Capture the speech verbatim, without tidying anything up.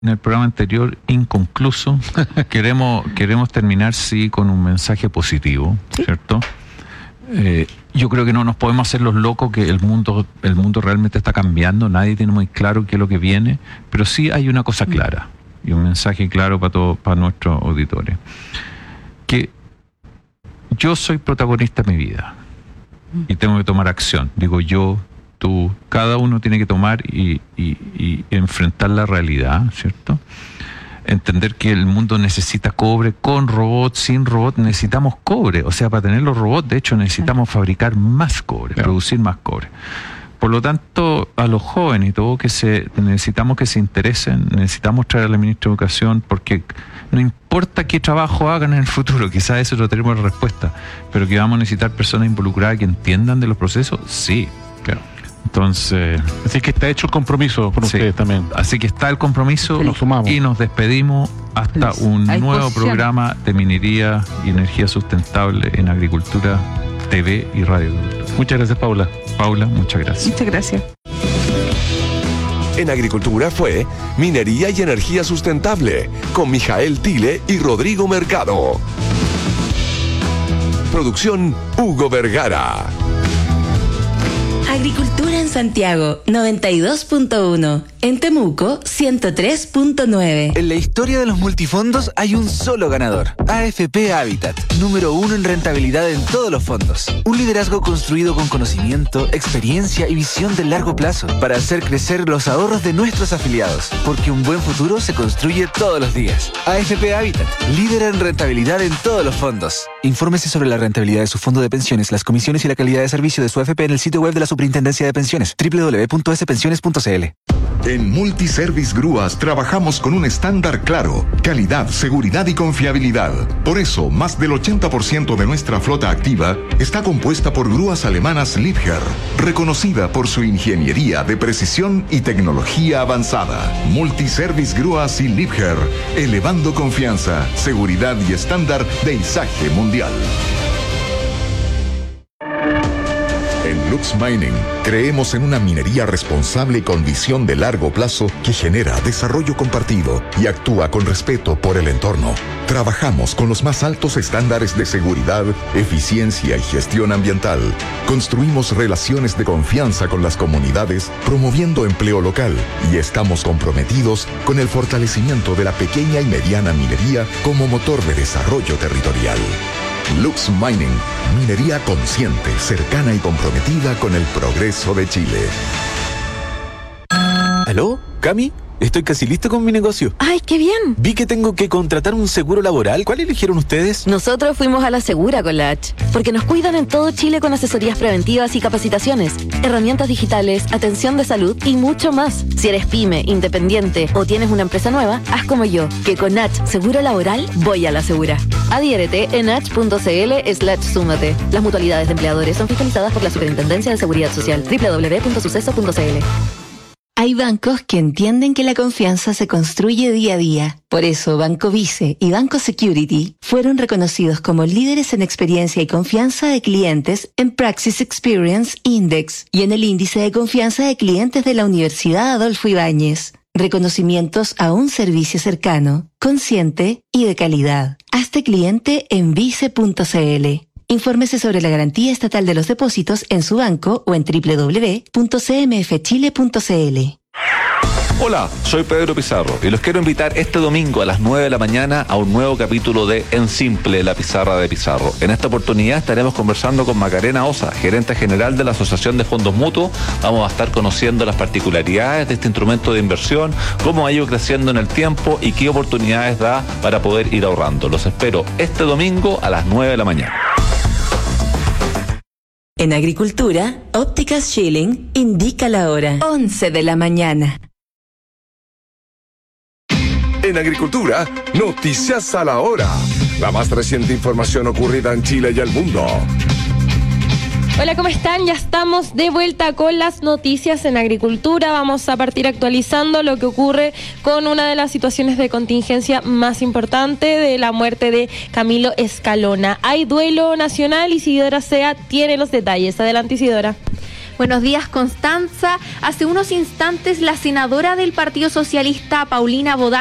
En el programa anterior, inconcluso, queremos queremos terminar, sí, con un mensaje positivo, ¿sí? ¿Cierto? Eh, yo creo que no nos podemos hacer los locos, que el mundo el mundo realmente está cambiando, nadie tiene muy claro qué es lo que viene, pero sí hay una cosa clara, y un mensaje claro para todos, para nuestros auditores, que yo soy protagonista de mi vida, y tengo que tomar acción, digo yo, tú, cada uno tiene que tomar y, y, y enfrentar la realidad, ¿cierto? Entender que el mundo necesita cobre, con robots, sin robots, necesitamos cobre. O sea, para tener los robots, de hecho, necesitamos fabricar más cobre, claro. producir más cobre. Por lo tanto, a los jóvenes y todo, que se necesitamos que se interesen, necesitamos traer a la ministra de Educación, porque no importa qué trabajo hagan en el futuro, quizás eso no tenemos la respuesta, pero que vamos a necesitar personas involucradas que entiendan de los procesos, sí, claro. Entonces, así que está hecho el compromiso por sí, ustedes también. Así que está el compromiso, nos sumamos. Y nos despedimos hasta Feliz. un Hay nuevo posición. programa de minería y energía sustentable en Agricultura T V y Radio. Muchas gracias, Paula. Paula, muchas gracias. Muchas gracias. En Agricultura fue Minería y Energía Sustentable con Mijael Tile y Rodrigo Mercado. Producción Hugo Vergara. Agricultura en Santiago, noventa y dos punto uno. En Temuco, ciento tres punto nueve. En la historia de los multifondos hay un solo ganador. A F P Habitat, número uno en rentabilidad en todos los fondos. Un liderazgo construido con conocimiento, experiencia y visión de largo plazo para hacer crecer los ahorros de nuestros afiliados. Porque un buen futuro se construye todos los días. A F P Habitat, líder en rentabilidad en todos los fondos. Infórmese sobre la rentabilidad de su fondo de pensiones, las comisiones y la calidad de servicio de su A F P en el sitio web de la Superintendencia de Pensiones, doble u doble u doble u punto ese pensiones punto c l. En Multiservice Grúas trabajamos con un estándar claro, calidad, seguridad y confiabilidad. Por eso, más del ochenta por ciento de nuestra flota activa está compuesta por grúas alemanas Liebherr, reconocida por su ingeniería de precisión y tecnología avanzada. Multiservice Grúas y Liebherr, elevando confianza, seguridad y estándar de izaje mundial. En Lux Mining creemos en una minería responsable y con visión de largo plazo que genera desarrollo compartido y actúa con respeto por el entorno. Trabajamos con los más altos estándares de seguridad, eficiencia y gestión ambiental. Construimos relaciones de confianza con las comunidades, promoviendo empleo local, y estamos comprometidos con el fortalecimiento de la pequeña y mediana minería como motor de desarrollo territorial. Lux Mining, minería consciente, cercana y comprometida con el progreso de Chile. ¿Aló? ¿Cami? Estoy casi listo con mi negocio. ¡Ay, qué bien! Vi que tengo que contratar un seguro laboral. ¿Cuál eligieron ustedes? Nosotros fuimos a la Segura con la H, porque nos cuidan en todo Chile con asesorías preventivas y capacitaciones, herramientas digitales, atención de salud y mucho más. Si eres pyme, independiente o tienes una empresa nueva, haz como yo, que con H Seguro Laboral voy a la Segura. Adhiérete en h.cl slash súmate. Las mutualidades de empleadores son fiscalizadas por la Superintendencia de Seguridad Social. doble u doble u doble u punto suceso punto c l. Hay bancos que entienden que la confianza se construye día a día. Por eso, Banco Vice y Banco Security fueron reconocidos como líderes en experiencia y confianza de clientes en Praxis Experience Index y en el índice de confianza de clientes de la Universidad Adolfo Ibáñez. Reconocimientos a un servicio cercano, consciente y de calidad. Hazte cliente en vice punto c l. Infórmese sobre la garantía estatal de los depósitos en su banco o en doble u doble u doble u punto c m f chile punto c l. Hola, soy Pedro Pizarro y los quiero invitar este domingo a las nueve de la mañana a un nuevo capítulo de En Simple, la pizarra de Pizarro. En esta oportunidad estaremos conversando con Macarena Osa, gerente general de la Asociación de Fondos Mutuos. Vamos a estar conociendo las particularidades de este instrumento de inversión, cómo ha ido creciendo en el tiempo y qué oportunidades da para poder ir ahorrando. Los espero este domingo a las nueve de la mañana. En Agricultura, Ópticas Schilling indica la hora. once de la mañana. En Agricultura, noticias a la hora. La más reciente información ocurrida en Chile y el mundo. Hola, ¿cómo están? Ya estamos de vuelta con las noticias en Agricultura. Vamos a partir actualizando lo que ocurre con una de las situaciones de contingencia más importante de la muerte de Camilo Escalona. Hay duelo nacional. Isidora Sea tiene los detalles. Adelante, Isidora. Buenos días, Constanza. Hace unos instantes la senadora del Partido Socialista, Paulina Bodar,